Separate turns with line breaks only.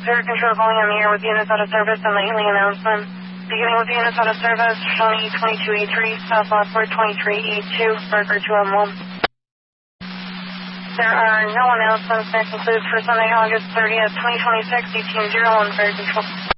Air Control calling on the air with units out of service and nightly announcement. Beginning with units out of service, Shawnee 2283, South Lockport 2382, Burger 2M1. There are no announcements. That concludes for Sunday, August 30th, 2026, 1801 Air Control.